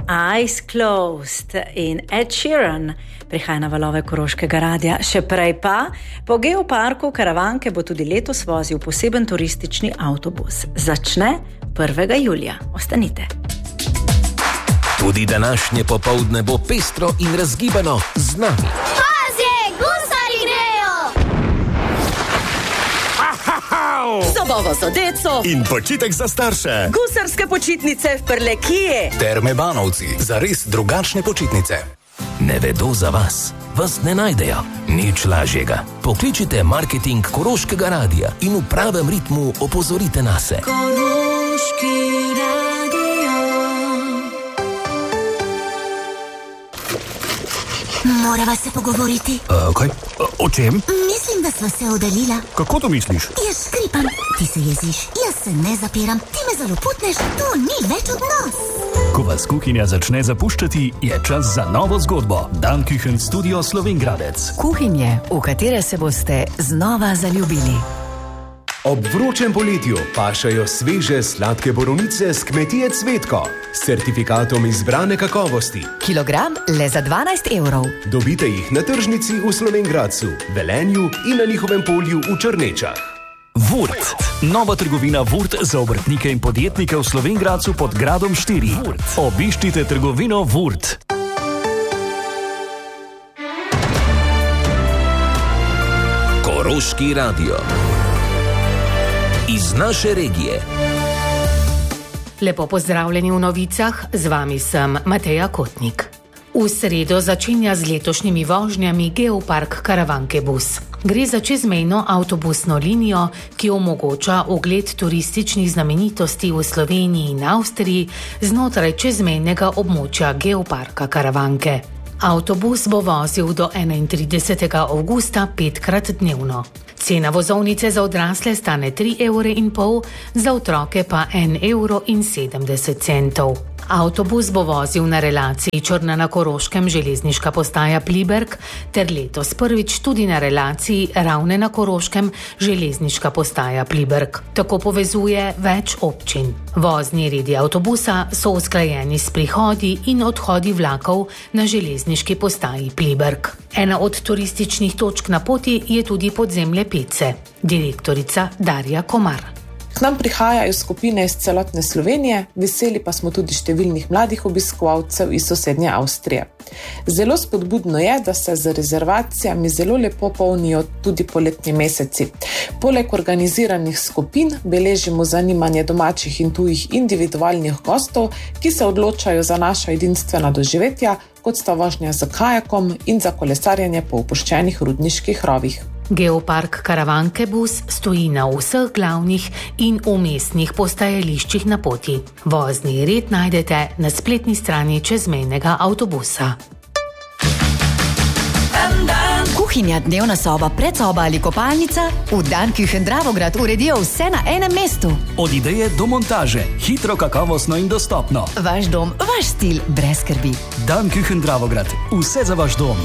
Eyes Closed in Ed Sheeran prihaja na valove Koroškega radia. Še prej pa, po Geoparku Karavanke bo tudi letos vozil poseben turistični avtobus. Začne 1. julija. Ostanite. Tudi današnje popoldne bo pestro in razgibano z nami. Pazi, gusari grejo! Zabava za deco in počitek za starše. Gusarske počitnice v Prlekiji. Terme Banovci, za res drugačne počitnice. Ne vedo za vas, vas ne najdejo. Nič lažjega. Pokličite marketing Koroškega radia in v pravem ritmu opozorite nase. Koroški radio. Morava se pogovoriti. Kaj? O čem? Mislim, da sva se oddaljila. Kako to misliš? Jaz škripam, ti se jeziš, jaz se ne zapiram, ti me zaloputneš, to ni več odnos. Ko vas kuhinja začne zapuščati, je čas za novo zgodbo. Danküchen Studio Slovenj-Gradec. Kuhinje, v katere se boste znova zaljubili. Ob vročem poletju pašajo sveže sladke borovnice s kmetije Cvetko s certifikatom izbrane kakovosti. Kilogram le za 12 evrov. Dobite jih na tržnici v Slovenj-Gradcu, Velenju in na njihovem polju v Črnečah. Vurt. Nova trgovina Vurt za obrtnike in podjetnike v Slovenj-Gradcu pod Gradom 4. Obiščite trgovino Vurt. Koroški radio. Iz naše regije. Lepo pozdravljeni v novicah, z vami sem Mateja Kotnik. V sredo začenja z letošnjimi vožnjami Geopark Karavanke bus. Gre za čezmejno avtobusno linijo, ki omogoča ogled turističnih znamenitosti v Sloveniji in Avstriji znotraj čezmejnega območja Geoparka Karavanke. Avtobus bo vozil do 31. avgusta 5-krat dnevno. Cena vozovnice za odrasle stane 3,5 €, za otroke pa 1,70 €. Avtobus bo vozil na relaciji Črna na Koroškem železniška postaja Pliberk ter letos prvič tudi na relaciji Ravne na Koroškem železniška postaja Pliberk. Tako povezuje več občin. Vozni redi avtobusa so usklajeni s prihodi in odhodi vlakov na železniški postaji Pliberk. Ena od turističnih točk na poti je tudi podzemlje Pece. Direktorica Darja Komar. K nam prihajajo skupine iz celotne Slovenije, veseli pa smo tudi številnih mladih obiskovalcev iz sosednje Avstrije. Zelo spodbudno je, da se z rezervacijami zelo lepo polnijo tudi poletni meseci. Poleg organiziranih skupin beležimo zanimanje domačih in tujih individualnih gostov, ki se odločajo za naša edinstvena doživetja, kot sta vožnja z kajakom in za kolesarjenje po opuščenih rudniških rovih. Geopark Karavanke bus stoji na vseh glavnih in umestnih postajališčih na poti. Vozni red najdete na spletni strani čezmejnega avtobusa. Kuhinja, dnevna soba, predsoba ali kopalnica? V Danküchen Dravograd uredijo vse na enem mestu. Od ideje do montaže, hitro, kakovostno in dostopno. Vaš dom, vaš stil, brez skrbi. Danküchen Dravograd, vse za vaš dom.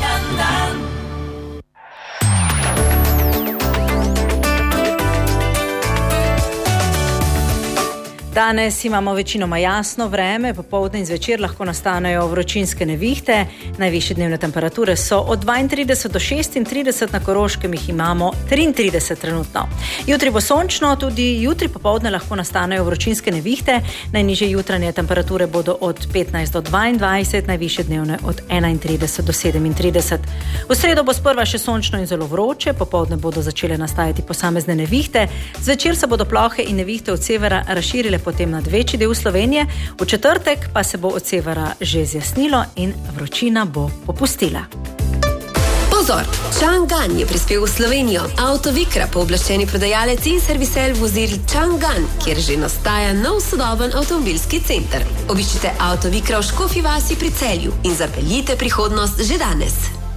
Danes imamo večinoma jasno vreme, popoldne in zvečer lahko nastanejo vročinske nevihte. Najvišje dnevne temperature so od 32 do 36, na Koroškem jih imamo 33 trenutno. Jutri bo sončno, tudi jutri popoldne lahko nastanejo vročinske nevihte. Najnižje jutranje temperature bodo od 15 do 22, najvišje dnevne od 31 do 37. V sredo bo sprva še sončno in zelo vroče, popoldne bodo začele nastajati posamezne nevihte. Zvečer se bodo plohe in nevihte od severa razširile potem nad večji del Slovenije. V četrtek pa se bo od severa že zjasnilo in vročina bo popustila. Pozor! Chang'an je prispel v Slovenijo. Avtovikra, pooblaščeni prodajalec in servisel vozil Chang'an, kjer že nastaja nov sodoben avtomobilski center. Obiščite Avtovikra v Škofji vasi pri Celju in zapeljite prihodnost že danes.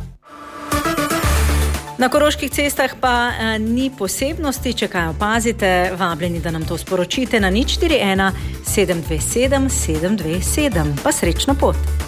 Na koroških cestah pa ni posebnosti, če kaj opazite, vabljeni, da nam to sporočite na 041 727 727. Pa srečno pot!